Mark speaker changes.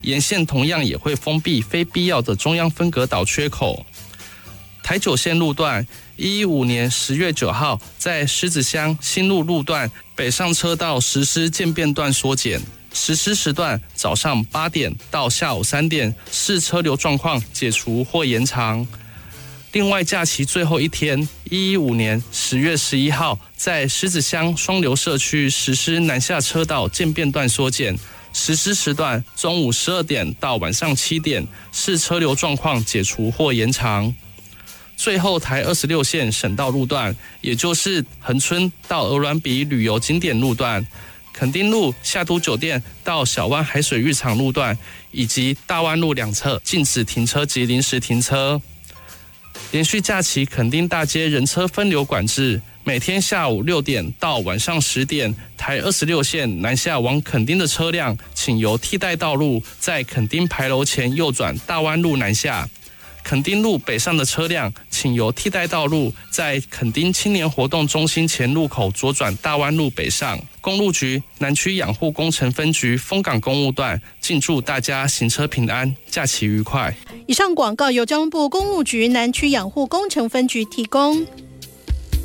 Speaker 1: 沿线同样也会封闭非必要的中央分隔岛缺口。台九线路段115年10月9号在狮子乡新路路段北上车道实施渐变段缩减，实施时段早上8点到下午3点视车流状况解除或延长。另外，假期最后一天115年10月11号在狮子乡双流社区实施南下车道渐变段缩减，实施时段中午12点到晚上7点视车流状况解除或延长。最后，台26线省道路段，也就是恒春到鹅銮鼻旅游景点路段、垦丁路夏都酒店到小湾海水浴场路段，以及大湾路两侧禁止停车及临时停车。连续假期垦丁大街人车分流管制，每天下午6点到晚上10点，台26线南下往垦丁的车辆，请由替代道路在垦丁牌楼前右转大湾路南下。垦丁路北上的车辆，请由替代道路在垦丁青年活动中心前路口左转大湾路北上。公路局南区养护工程分局丰港公路段，敬祝大家行车平安，假期愉快。
Speaker 2: 以上广告由交通部公路局南区养护工程分局提供。